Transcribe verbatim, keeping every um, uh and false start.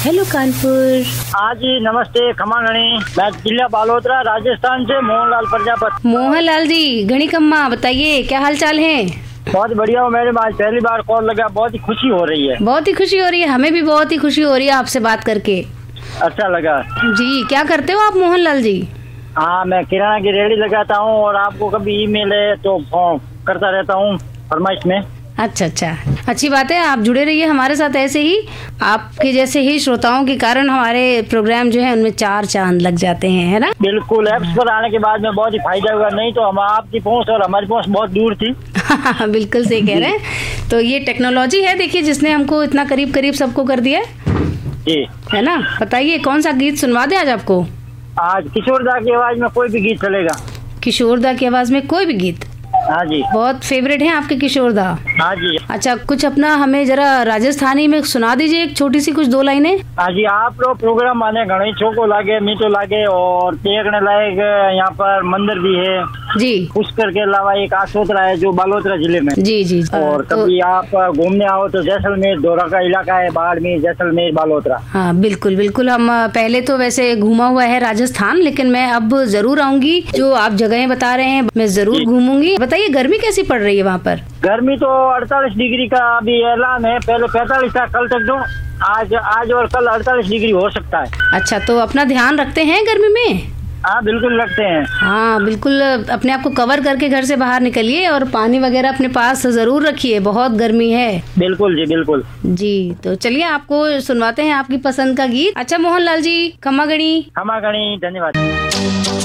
Hello Kanpur. हाँ जी नमस्ते, खमा गणी। मैं जिला बालोतरा राजस्थान से मोहनलाल प्रजापति। मोहनलाल जी, गणी कम्मा, बताइए क्या हाल चाल है? बहुत बढ़िया हूँ। मेरे आज पहली बार कॉल लगा, बहुत ही खुशी हो रही है। बहुत ही खुशी हो रही है, हमें भी बहुत ही खुशी हो रही है आपसे बात करके। अच्छा लगा जी। क्या करते हो आप मोहनलाल जी? हाँ, मैं किराना की रेहड़ी लगाता हूँ और आपको कभी ईमेल है तो फोन करता रहता हूँ फरमाइश में। अच्छा अच्छा, अच्छी बात है। आप जुड़े रहिए हमारे साथ ऐसे ही। आपके जैसे ही श्रोताओं के कारण हमारे प्रोग्राम जो है उनमें चार चांद लग जाते हैं, है ना? बिल्कुल, ऐप्स पर आने के बाद में बहुत ही फायदा हुआ, नहीं तो हम आपकी पहुँच और हमारी पहुँच बहुत दूर थी। बिल्कुल सही कह रहे हैं। तो ये टेक्नोलॉजी है, देखिए, जिसने हमको इतना करीब करीब सबको कर दिया जी, है ना। बताइए कौन सा गीत सुनवा दे आज आपको? आज किशोरदा की आवाज में कोई भी गीत चलेगा। किशोरदा की आवाज में कोई भी गीत? हाँ जी। बहुत फेवरेट है आपके किशोरदा? हाँ जी। अच्छा, कुछ अपना हमें जरा राजस्थानी में सुना दीजिए, एक छोटी सी कुछ दो लाइनें। हाँ जी, आप लोग प्रोग्राम माने घणी छोको लागे, मीठो लागे और देखने लायक यहाँ पर मंदिर भी है जी। पुष्कर के अलावा एक आसोतरा है जो बालोतरा जिले में। जी जी। और तो, कभी आप घूमने आओ तो जैसलमेर दोरा का इलाका है, बाड़मेर, जैसलमेर, बालोतरा। हाँ बिल्कुल बिल्कुल। हम पहले तो वैसे घूमा हुआ है राजस्थान, लेकिन मैं अब जरूर आऊंगी। जो आप जगहें बता रहे हैं मैं जरूर घूमूंगी। बताइए गर्मी कैसी पड़ रही है वहाँ पर? गर्मी तो अड़तालीस डिग्री का अभी ऐलान है, पहले पैंतालीस था कल तक। तो आज आज और कल अड़तालीस डिग्री हो सकता है। अच्छा, तो अपना ध्यान रखते हैं गर्मी में? हाँ बिल्कुल रखते हैं। हाँ बिल्कुल, अपने आप को कवर करके घर से बाहर निकलिए और पानी वगैरह अपने पास जरूर रखिए, बहुत गर्मी है। बिल्कुल जी बिल्कुल जी। तो चलिए आपको सुनवाते हैं आपकी पसंद का गीत। अच्छा मोहनलाल जी, खमा गणी। खमा गणी, धन्यवाद।